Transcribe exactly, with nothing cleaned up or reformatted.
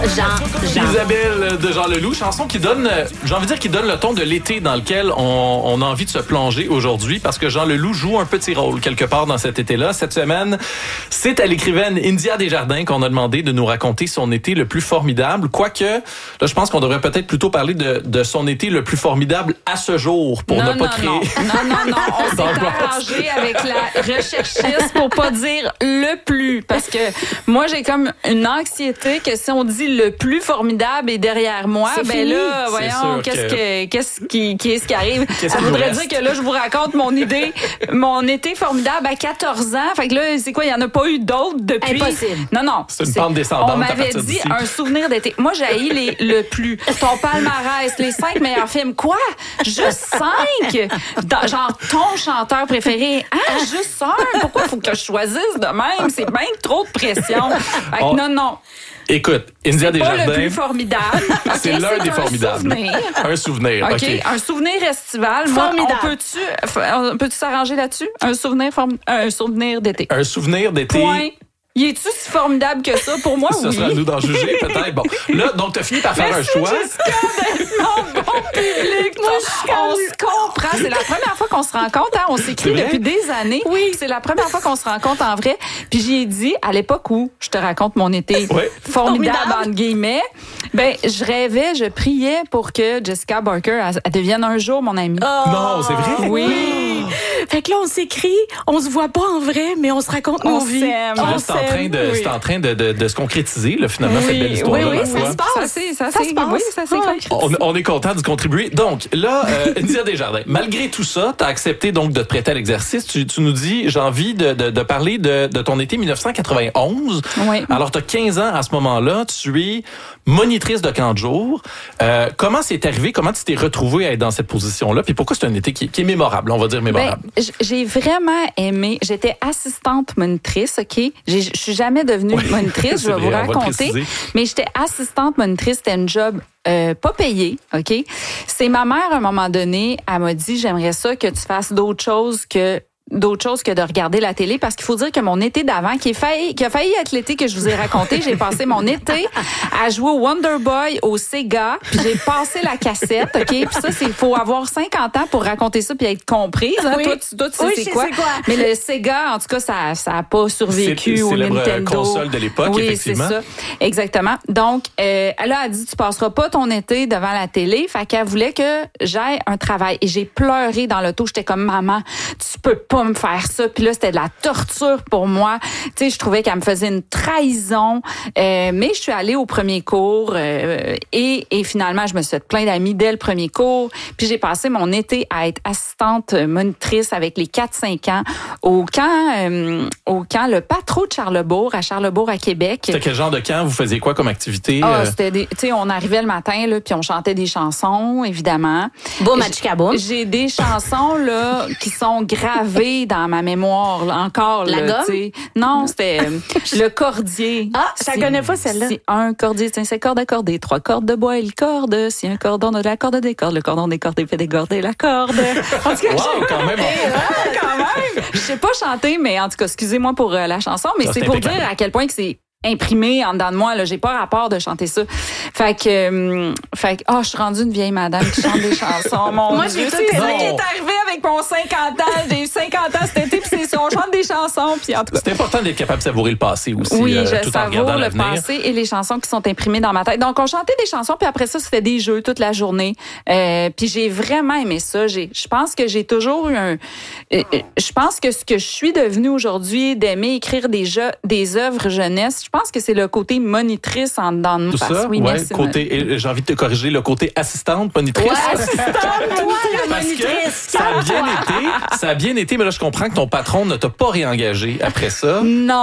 Jean, Jean. Isabelle de Jean Leloup, chanson qui donne, j'ai envie de dire, qui donne le ton de l'été dans lequel on, on a envie de se plonger aujourd'hui parce que Jean Leloup joue un petit rôle quelque part dans cet été-là. Cette semaine, c'est à l'écrivaine India Desjardins qu'on a demandé de nous raconter son été le plus formidable. Quoique, là, je pense qu'on devrait peut-être plutôt parler de, de son été le plus formidable à ce jour pour non, ne pas non, créer. Non, non, non, non. On s'est arrangé avec la recherchiste pour pas dire le plus. Parce que moi, j'ai comme une anxiété que si on dit le plus formidable est derrière moi, c'est ben fini. là, voyons, qu'est-ce que, que qu'est-ce qui, qui est ce qui arrive? Ça voudrait dire que là, je vous raconte mon idée, mon été formidable à quatorze ans. Fait que là, c'est quoi? Il y en a pas eu d'autres depuis. Impossible. Non, non. C'est une pente descendante. On m'avait dit un souvenir d'été. Moi, j'ai haï les le plus. Ton palmarès, les cinq meilleurs films. Quoi? Juste cinq? Dans, genre, ton chanteur préféré. Ah, juste un? Pourquoi faut que je choisisse de même? C'est bien trop de pression. Fait que On... non, non. Écoute, India Desjardins. C'est pas le plus formidable. Okay, c'est l'un des un formidables. Souvenir. Un souvenir. OK. OK. Un souvenir estival. Moi, Formidable. on peut-tu, on peut-tu s'arranger là-dessus? Un souvenir, form... un souvenir d'été. Un souvenir d'été. Point. Y est-tu si formidable que ça? Pour moi, ça oui. sera à nous d'en juger, peut-être. Bon, là, donc, t'as fini par faire Merci, un choix. Jessica, d'être mon bon public. Moi, je on se comprend. C'est la première fois qu'on se rencontre. Hein? On s'écrit depuis des années. Oui. C'est la première fois qu'on se rencontre en vrai. Puis j'y ai dit, à l'époque où je te raconte mon été Oui. formidable, Formidable. entre guillemets, ben, je rêvais, je priais pour que Jessica Barker elle, elle devienne un jour mon amie. Oh. Non, c'est vrai? Oui. Fait que là, on s'écrit, on se voit pas en vrai, mais on se raconte On nos vies. s'aime. Là, On c'est en train de, oui. c'est en train de, de, de se concrétiser, là, finalement, Oui, cette belle histoire-là. oui, ma oui, foi. ça se passe. Ça, c'est, ça, Ça c'est, se passe. oui, ça s'est Ouais. concrétisé. On, on est content d'y contribuer. Donc, là, euh, India Desjardins, malgré tout ça, tu as accepté donc de te prêter à l'exercice. Tu, tu nous dis, j'ai envie de, de, de parler de, de ton été dix-neuf cent quatre-vingt-onze. Oui. Alors, tu as quinze ans à ce moment-là. Tu es monitrice de camp de jour. Euh, comment c'est arrivé? Comment tu t'es retrouvée à être dans cette position-là? Puis pourquoi c'est un été qui, qui est mémorable? On va dire mémorable. Ben, j- j'ai vraiment aimé. J'étais assistante monitrice, OK? J'ai- Je suis jamais devenue Oui, monitrice, c'est je vais vrai, vous on va le raconter. préciser. Mais j'étais assistante monitrice, c'était un job euh, pas payé, OK? C'est ma mère, à un moment donné, elle m'a dit, j'aimerais ça que tu fasses d'autres choses que d'autres choses que de regarder la télé, parce qu'il faut dire que mon été d'avant, qui, est failli, qui a failli être l'été que je vous ai raconté, j'ai passé mon été à jouer au Wonder Boy, au Sega, puis j'ai passé la cassette, OK? Puis ça, c'est faut avoir cinquante ans pour raconter ça puis être comprise. Hein? Oui. Toi, tu, toi, tu sais Oui, c'est je quoi. sais quoi. Mais le Sega, en tout cas, ça ça a pas survécu C'est- au célèbre Nintendo. console de l'époque, oui, effectivement. c'est ça. Exactement. Donc, euh, elle a dit, tu passeras pas ton été devant la télé. Fait qu'elle voulait que j'aille un travail. Et j'ai pleuré dans l'auto. J'étais comme, maman, tu peux pas me faire ça. Puis là, c'était de la torture pour moi. Tu sais, je trouvais qu'elle me faisait une trahison. Euh, mais je suis allée au premier cours euh, et, et finalement, je me suis fait plein d'amis dès le premier cours. Puis j'ai passé mon été à être assistante monitrice avec les quatre cinq ans au camp, euh, au camp Le Patro de Charlebourg, à Charlebourg, à Québec. C'était quel genre de camp? Vous faisiez quoi comme activité? Ah, euh? c'était des, tu sais, on arrivait le matin là, puis on chantait des chansons, évidemment. Boum, J- achika, boum. J'ai des chansons là qui sont gravées dans ma mémoire là, encore La là, gomme? tu sais. Non, c'était euh, le cordier. Ah, je la Si- connais pas, celle-là. Si un cordier, c'est cinq cordes accordées, trois cordes de bois et le corde. Si un cordon de la corde des cordes, le cordon des cordes fait décorder la corde. En tout cas, Wow, j'ai- quand même. Ah, quand même. Je sais pas chanter, mais en tout cas, excusez-moi pour euh, la chanson, mais Ça, c'est c'est pour impeccable. dire à quel point que c'est imprimé en dedans de moi. Là, j'ai pas rapport de chanter ça. Fait que, euh, fait que, oh, je suis rendue une vieille madame qui chante des chansons. Mon Moi, Dieu, j'ai c'est tout ça aimé. qui est arrivé avec mon cinquante ans. J'ai eu cinquante ans cet été, puis c'est ça, on chante des chansons, puis en tout cas. C'est important d'être capable de savourer le passé aussi, Oui, euh, je tout en regardant savoure le l'avenir. passé et les chansons qui sont imprimées dans ma tête. Donc, on chantait des chansons, puis après ça, c'était des jeux toute la journée. Euh, puis j'ai vraiment aimé ça. J'ai, je pense que j'ai toujours eu un... euh, euh, je pense que ce que je suis devenue aujourd'hui, d'aimer écrire des jeux, des œuvres jeunesse, je pense que c'est le côté monitrice en dedans de moi. Tout Parce- ça, oui, ouais, merci. côté, et j'ai envie de te corriger, le côté assistante, monitrice. Ouais, assistante, toi, la Parce que monitrice. ça a bien été, ça a bien été, mais là, je comprends que ton patron ne t'a pas réengagé après ça. Non,